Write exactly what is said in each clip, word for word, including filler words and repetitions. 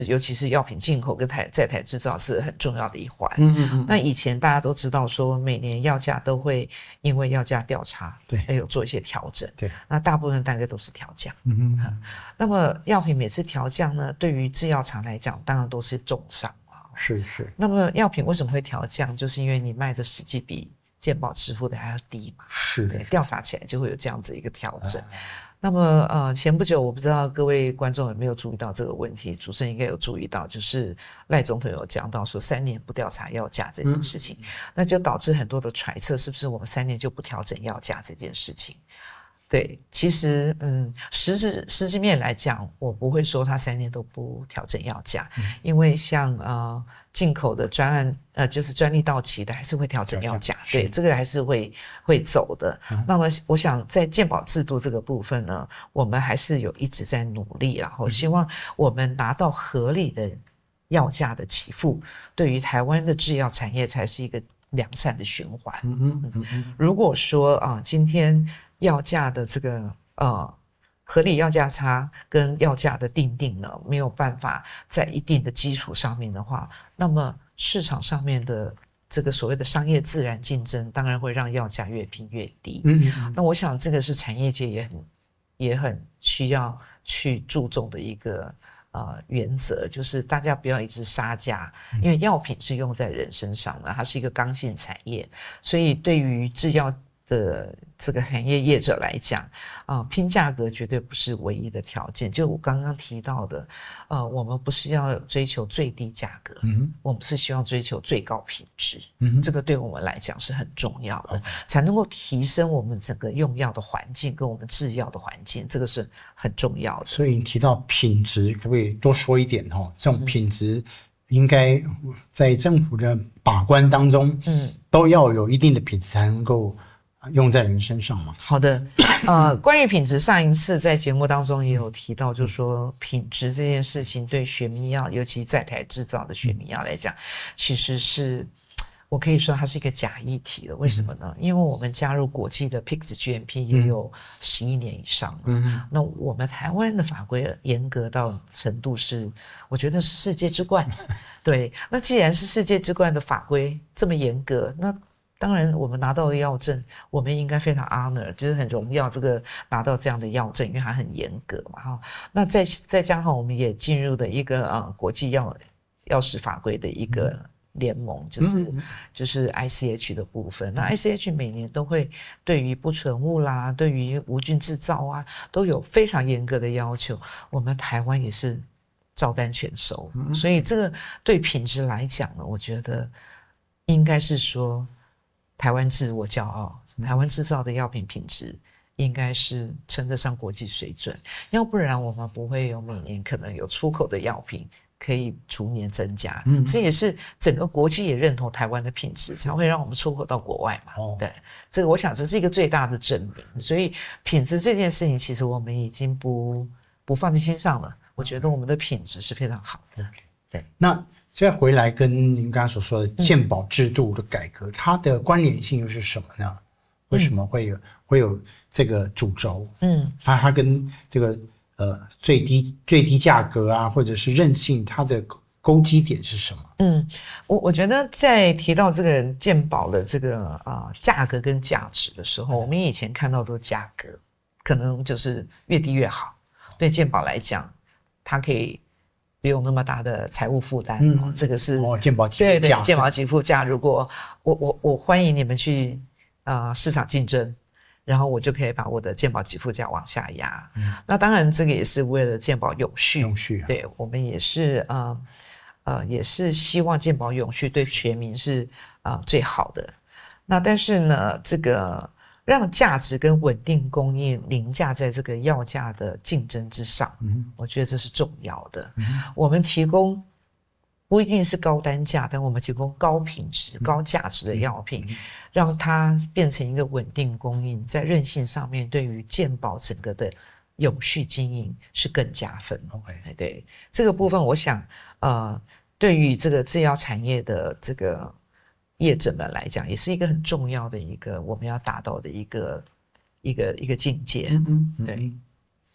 尤其是药品进口跟台在台制造是很重要的一环。 嗯嗯嗯。 那以前大家都知道说，每年药价都会因为药价调查， 对， 有做一些调整。 对， 那大部分大概都是调降。 嗯嗯嗯。 那么药品每次调降呢，对于制药厂来讲，当然都是重伤啊。 是是。 那么药品为什么会调降？就是因为你卖的实际比健保支付的还要低嘛。 是。 对，调查起来就会有这样子一个调整。 啊， 那么呃，前不久我不知道各位观众有没有注意到这个问题，主持人应该有注意到，就是赖总统有讲到说三年不调查药价这件事情，嗯、那就导致很多的揣测，是不是我们三年就不调整药价这件事情？对，其实嗯，实质实质面来讲，我不会说他三年都不调整药价，嗯、因为像呃进口的专案呃就是专利到期的，还是会调整药价，对，这个还是会会走的。嗯、那么我想在健保制度这个部分呢，我们还是有一直在努力，然后希望我们拿到合理的药价的给付，对于台湾的制药产业才是一个良善的循环。嗯嗯嗯嗯，如果说啊，今天药价的这个呃合理药价差跟药价的定定呢，没有办法在一定的基础上面的话，那么市场上面的这个所谓的商业自然竞争，当然会让药价越拼越低。嗯嗯嗯，那我想这个是产业界也很也很需要去注重的一个呃原则，就是大家不要一直杀价，因为药品是用在人身上的，它是一个刚性产业，所以对于制药的这个行业业者来讲，啊、呃，拼价格绝对不是唯一的条件。就我刚刚提到的，呃，我们不是要追求最低价格，嗯，我们是希望追求最高品质，嗯，这个对我们来讲是很重要的， okay. 才能够提升我们整个用药的环境跟我们制药的环境，这个是很重要的。 所以你提到品质，可不可以多说一点哈？这种品质应该在政府的把关当中，嗯，都要有一定的品质才能够用在人身上嘛。 好的，呃，关于品质，上一次在节目当中也有提到，就是说品质这件事情对学名药，尤其在台制造的学名药来讲，其实是我可以说它是一个假议题的。为什么呢？因为我们加入国际的 P I X G M P 也有十一年以上了，嗯，那我们台湾的法规严格到程度是，我觉得是世界之冠。对，那既然是世界之冠的法规这么严格，那当然我们拿到的药证，我们应该非常 honor， 就是很荣耀这个拿到这样的药证，因为它很严格嘛哈。那再再加上我们也进入的一个呃国际药药事法规的一个联盟，就是嗯就是 I C H 的部分。那 I C H 每年都会对于不纯物啦，对于无菌制造啊，都有非常严格的要求。我们台湾也是照单全收，所以这个对品质来讲呢，我觉得应该是说，台湾制我骄傲，台湾制造的药品品质应该是称得上国际水准，要不然我们不会有每年可能有出口的药品可以逐年增加。嗯，这也是整个国际也认同台湾的品质，才会让我们出口到国外嘛。哦，对，这个我想这是一个最大的证明。所以品质这件事情，其实我们已经不不放在心上了。我觉得我们的品质是非常好的。 对，那再回来跟您刚刚所说的健保制度的改革，嗯、它的关联性又是什么呢？为什么会有、嗯、会有这个主轴？嗯，它它跟这个呃最低最低价格啊，或者是韧性，它的勾稽点是什么？ 嗯，我我觉得在提到这个健保的这个啊、呃、价格跟价值的时候，我们以前看到都是价格，可能就是越低越好。对健保来讲，它可以不用那么大的财务负担，嗯哦，这个是哦，健保给付对对，健保给付价。如果我我我欢迎你们去啊、呃、市场竞争，然后我就可以把我的健保给付价往下压。嗯，那当然这个也是为了健保永续， 永续、啊， 对我们也是呃呃也是希望健保永续对全民是啊、呃、最好的。那但是呢，这个让价值跟稳定供应凌驾在这个药价的竞争之上，嗯，我觉得这是重要的。嗯，我们提供不一定是高单价，但我们提供高品质、嗯、高价值的药品，嗯、让它变成一个稳定供应，在韧性上面对于健保整个的永续经营是更加分。 OK， 对这个部分，我想呃，对于这个制药产业的这个业者们来讲，也是一个很重要的一个我们要达到的一个一个一个境界。嗯嗯，对。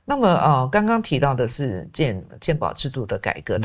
那么呃，刚刚提到的是健健保制度的改革。